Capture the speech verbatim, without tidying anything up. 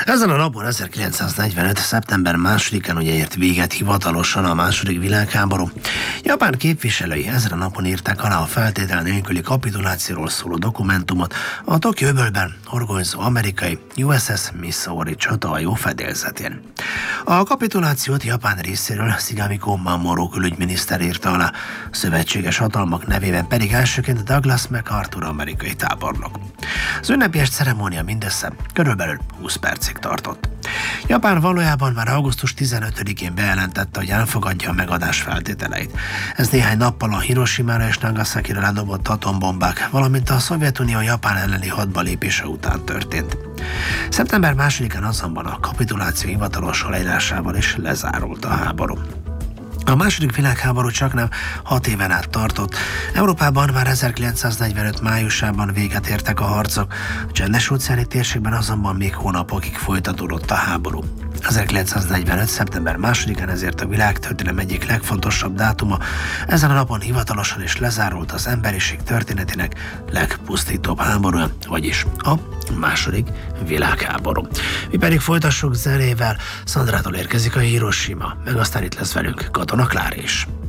Ezen a napon ezerkilencszáznegyvenöt. szeptember másodikán ugye ért véget hivatalosan a második világháború. Japán képviselői ezen a napon írták alá a feltétel nélküli kapitulációról szóló dokumentumot a Tokió öbölben horgonyzó amerikai U S S Missouri csatahajó fedélzetén. A kapitulációt Japán részéről Shigemiko Mamoru külügyminiszter írta alá, szövetséges hatalmak nevében pedig elsőként Douglas MacArthur amerikai tábornok. Az ünnepélyes ceremónia mindössze körülbelül húsz percig tartott. Japán valójában már augusztus tizenötödikén bejelentette, hogy elfogadja a megadás feltételeit. Ez néhány nappal a Hiroshimára és Nagasakira ledobott atombombák, valamint a Szovjetunió Japán elleni hadba lépése után történt. szeptember másodikán azonban a kapituláció hivatalos aláírásával is lezárult a háború. A második világháború csaknem hat éven át tartott. Európában már ezerkilencszáznegyvenöt. májusában véget értek a harcok, a csendes-óceáni térségben azonban még hónapokig folytatódott a háború. ezerkilencszáznegyvenöt. szeptember másodikán ezért a világtörténelem egyik legfontosabb dátuma. Ezen a napon hivatalosan is lezárult az emberiség történetének legpusztítóbb háborúja, vagyis a második világháború. Mi pedig folytassuk zenével. Szandrától érkezik a Hiroshima, meg aztán itt lesz velünk Katona Klár is.